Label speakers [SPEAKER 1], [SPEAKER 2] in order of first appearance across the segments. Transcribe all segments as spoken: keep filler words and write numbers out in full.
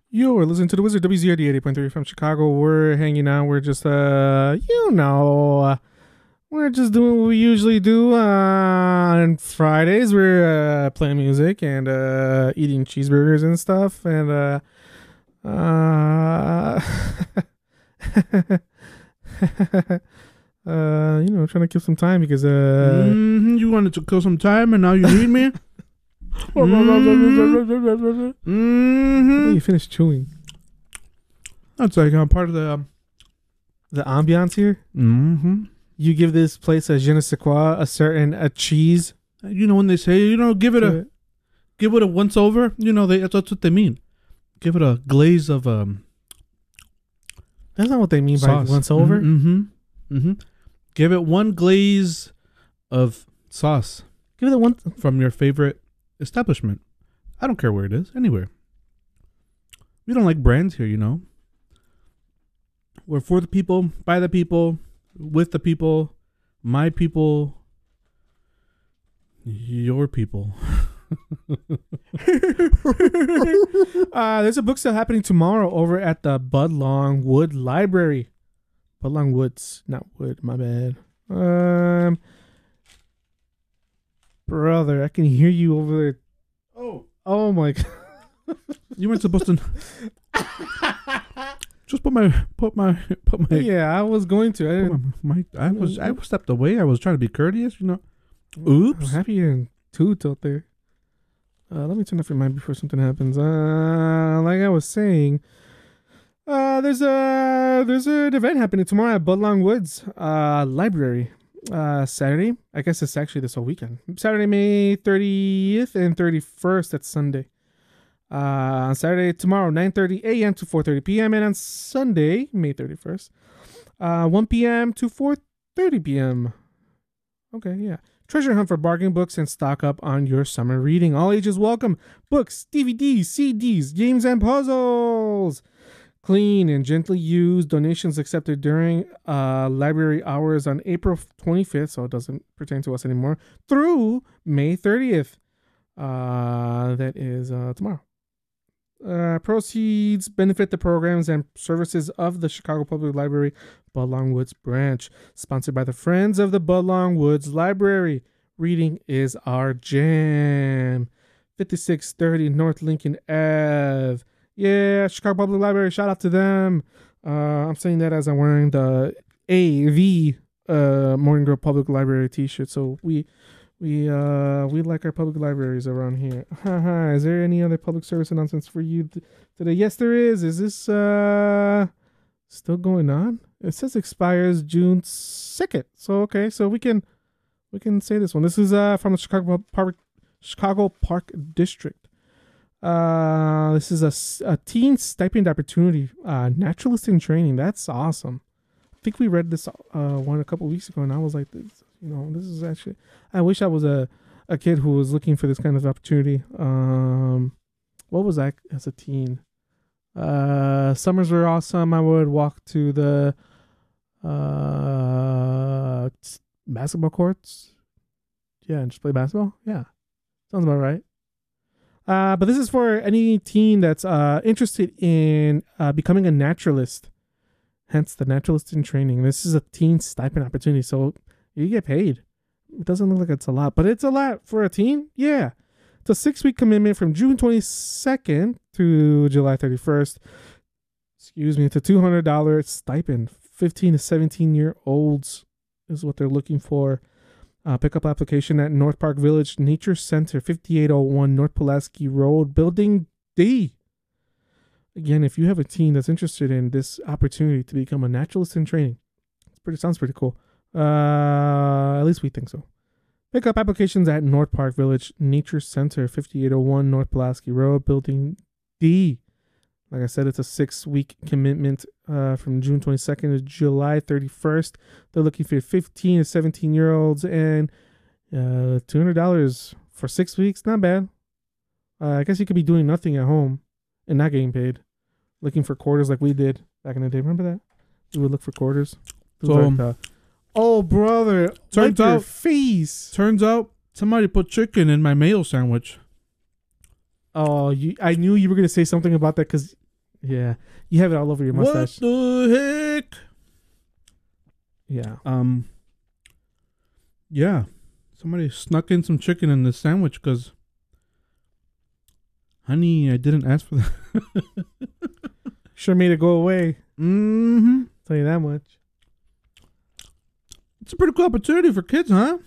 [SPEAKER 1] Yo, we're listening to the Wizard W Z R D eighty point three from Chicago. We're hanging out. We're just, uh, you know, uh, we're just doing what we usually do uh, on Fridays. We're uh, playing music and uh, eating cheeseburgers and stuff. And, uh, uh, uh, you know, trying to kill some time because, uh,
[SPEAKER 2] mm-hmm, you wanted to kill some time and now you need me?
[SPEAKER 1] mm-hmm.
[SPEAKER 2] mm-hmm.
[SPEAKER 1] You finished chewing.
[SPEAKER 2] That's like uh, part of the... Um,
[SPEAKER 1] the ambiance here.
[SPEAKER 2] mm-hmm.
[SPEAKER 1] You give this place a je ne sais quoi, a certain a cheese.
[SPEAKER 2] You know when they say, you know, give it a, give it a once over. You know, they, that's what they mean. Give it a glaze of um.
[SPEAKER 1] That's not what they mean
[SPEAKER 2] sauce.
[SPEAKER 1] by once over.
[SPEAKER 2] Mm-hmm. Mm-hmm. Give it one glaze of sauce.
[SPEAKER 1] Give it a one
[SPEAKER 2] from your favorite establishment. I don't care where it is, anywhere. We don't like brands here, you know. We're for the people, by the people, with the people, my people, your people.
[SPEAKER 1] uh, there's a book sale happening tomorrow over at the Budlong Wood Library. Budlong Woods, not Wood, my bad. Um, brother, I can hear you over there.
[SPEAKER 2] Oh,
[SPEAKER 1] oh my God!
[SPEAKER 2] You weren't supposed to. Just put my put my put my.
[SPEAKER 1] Yeah, I was going to. I didn't.
[SPEAKER 2] My, my I was I stepped away. I was trying to be courteous, you know. Oops.
[SPEAKER 1] I'm happy you didn't toot out there. Uh, let me turn off your mic before something happens. Uh, like I was saying, uh, there's a there's an event happening tomorrow at Budlong Woods uh, Library. Uh, Saturday. I guess it's actually this whole weekend. Saturday, May thirtieth and thirty-first. That's Sunday. Uh, on Saturday, tomorrow, nine thirty a.m. to four thirty p.m. And on Sunday, May thirty-first, uh, one p.m. to four thirty p.m. Okay, yeah. Treasure hunt for bargain books and stock up on your summer reading. All ages welcome. Books, D V Ds, C Ds, games, and puzzles. Clean and gently used. Donations accepted during uh, library hours on April twenty-fifth, so it doesn't pertain to us anymore, through May thirtieth. Uh, that is uh, tomorrow. Uh, proceeds benefit the programs and services of the Chicago Public Library Budlong Woods branch, sponsored by the Friends of the Budlong Woods Library. Reading is our jam. fifty-six thirty North Lincoln Avenue. Yeah, Chicago Public Library. Shout out to them. Uh, I'm saying that as I'm wearing the A V uh, Morning Girl Public Library T-shirt. So we. We uh we like our public libraries around here. Haha. Is there any other public service announcements for you th- today? Yes, there is. Is this uh still going on? It says expires June second. So okay, so we can we can say this one. This is uh from the Chicago Park Chicago Park District. Uh, this is a, a teen stipend opportunity. Uh, naturalist in training. That's awesome. I think we read this uh one a couple weeks ago, and I was like, this, you know, this is actually. I wish I was a, a kid who was looking for this kind of opportunity. Um, what was I as a teen? Uh, summers were awesome. I would walk to the uh basketball courts. Yeah, and just play basketball. Yeah, sounds about right. Uh, but this is for any teen that's uh interested in uh becoming a naturalist. Hence the naturalist in training. This is a teen stipend opportunity, so you get paid. It doesn't look like it's a lot, but it's a lot for a teen. Yeah. It's a six-week commitment from June twenty-second to July thirty-first. Excuse me. It's a two hundred dollars stipend. fifteen to seventeen-year-olds is what they're looking for. Uh, pick up application at North Park Village Nature Center, fifty-eight oh one North Pulaski Road, Building D. Again, if you have a teen that's interested in this opportunity to become a naturalist in training, it's pretty sounds pretty cool. Uh, at least we think so. Pick up applications at North Park Village Nature Center, fifty-eight oh one North Pulaski Road, Building D. Like I said, it's a six-week commitment uh, from June twenty-second to July thirty-first. They're looking for fifteen to seventeen-year-olds, and uh, two hundred dollars for six weeks. Not bad. Uh, I guess you could be doing nothing at home and not getting paid. Looking for quarters like we did back in the day. Remember that? We would look for quarters.
[SPEAKER 2] So,
[SPEAKER 1] like the, oh, brother.
[SPEAKER 2] Turns
[SPEAKER 1] out,
[SPEAKER 2] out,
[SPEAKER 1] face.
[SPEAKER 2] Turns out somebody put chicken in my mayo sandwich.
[SPEAKER 1] Oh, you, I knew you were going to say something about that because Yeah, you have it all over your mustache.
[SPEAKER 2] What the heck?
[SPEAKER 1] Yeah.
[SPEAKER 2] Um. Yeah, somebody snuck in some chicken in this sandwich because, honey, I didn't ask for that.
[SPEAKER 1] Sure made it go away.
[SPEAKER 2] Mm-hmm.
[SPEAKER 1] Tell you that much.
[SPEAKER 2] It's a pretty cool opportunity for kids, huh?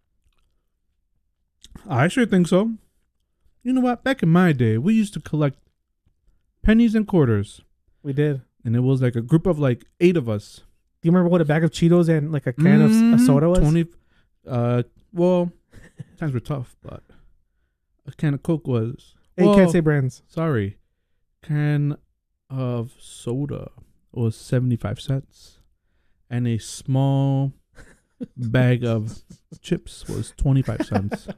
[SPEAKER 2] I sure think so. You know what? Back in my day, we used to collect pennies and quarters.
[SPEAKER 1] We did.
[SPEAKER 2] And it was like a group of like eight of us.
[SPEAKER 1] Do you remember what a bag of Cheetos and like a can
[SPEAKER 2] Mm-hmm.
[SPEAKER 1] of a soda was?
[SPEAKER 2] twenty, uh, well, times were tough, but a can of Coke was.
[SPEAKER 1] Hey, you
[SPEAKER 2] well,
[SPEAKER 1] can't say brands.
[SPEAKER 2] Sorry. Can of soda was seventy-five cents. And a small bag of chips was twenty-five cents.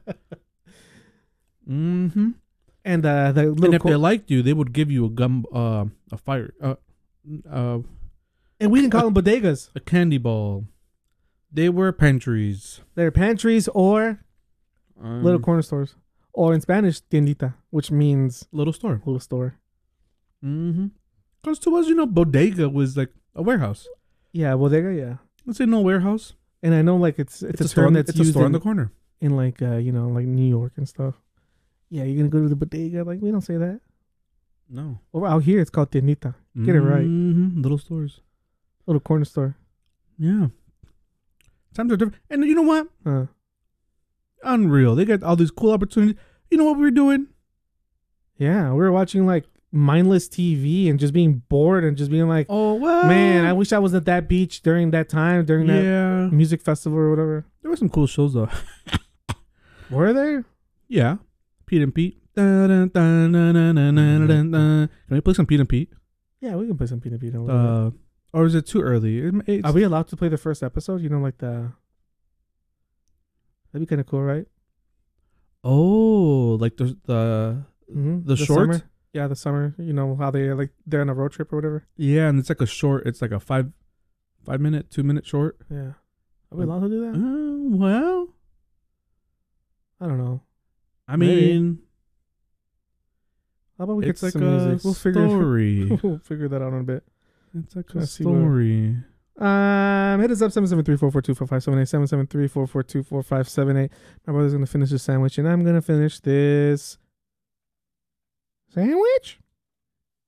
[SPEAKER 2] Mm-hmm.
[SPEAKER 1] And uh, the little
[SPEAKER 2] And if
[SPEAKER 1] co-
[SPEAKER 2] they liked you, they would give you a gum, uh, a fire, uh, uh,
[SPEAKER 1] and we didn't call them bodegas.
[SPEAKER 2] a candy ball. They were pantries.
[SPEAKER 1] They're pantries or
[SPEAKER 2] Um,
[SPEAKER 1] little corner stores, or in Spanish, tiendita, which means
[SPEAKER 2] little store.
[SPEAKER 1] little store.
[SPEAKER 2] Mm-hmm. Because to us, you know, bodega was like a warehouse.
[SPEAKER 1] Yeah, bodega. Yeah,
[SPEAKER 2] Let's say no warehouse.
[SPEAKER 1] and I know like it's it's,
[SPEAKER 2] It's, a,
[SPEAKER 1] a
[SPEAKER 2] store.
[SPEAKER 1] term that's
[SPEAKER 2] It's a
[SPEAKER 1] used
[SPEAKER 2] store
[SPEAKER 1] in,
[SPEAKER 2] on the corner.
[SPEAKER 1] in like uh, you know like New York and stuff. Yeah, you're gonna go to the bodega. Like we don't say that.
[SPEAKER 2] No.
[SPEAKER 1] Over out here, it's called tiendita. Get it right.
[SPEAKER 2] Mm-hmm. Little stores.
[SPEAKER 1] Little corner store.
[SPEAKER 2] Yeah. Times are different. And you know what?
[SPEAKER 1] Uh,
[SPEAKER 2] Unreal. They got all these cool opportunities. You know what we were doing?
[SPEAKER 1] yeah, we were watching like mindless T V and just being bored and just being like,
[SPEAKER 2] Oh, well.
[SPEAKER 1] man, I wish I was at that beach during that time during that
[SPEAKER 2] Yeah.
[SPEAKER 1] music festival or whatever.
[SPEAKER 2] There were some cool shows, though.
[SPEAKER 1] Were there?
[SPEAKER 2] Yeah. Pete and Pete. Dun, dun, dun, dun, dun, dun, dun, dun, dun. Can we play some Pete and Pete?
[SPEAKER 1] Yeah, we can play some Peanut Pete.
[SPEAKER 2] Uh, or is it too early? It- it's-
[SPEAKER 1] Are we allowed to play the first episode? You know, like the. That'd be kind of cool, right?
[SPEAKER 2] oh, like the the
[SPEAKER 1] Mm-hmm.
[SPEAKER 2] The short?
[SPEAKER 1] Summer. Yeah, the summer. You know how they like they're on a road trip or whatever.
[SPEAKER 2] yeah, and it's like a short. It's like a five five minute, two minute short.
[SPEAKER 1] Yeah. Are we allowed to do that?
[SPEAKER 2] Uh, well,
[SPEAKER 1] I don't know.
[SPEAKER 2] I
[SPEAKER 1] Maybe.
[SPEAKER 2] mean,
[SPEAKER 1] How about we
[SPEAKER 2] it's
[SPEAKER 1] get
[SPEAKER 2] like
[SPEAKER 1] some
[SPEAKER 2] a
[SPEAKER 1] music? We'll figure
[SPEAKER 2] story.
[SPEAKER 1] we'll figure that out in a bit.
[SPEAKER 2] It's like
[SPEAKER 1] Trying
[SPEAKER 2] a
[SPEAKER 1] to see what-
[SPEAKER 2] story.
[SPEAKER 1] Um, hit us up seven seven three four four two four five seven eight seven seven three four four two four five seven eight. My brother's gonna finish his sandwich, and I'm gonna finish this sandwich.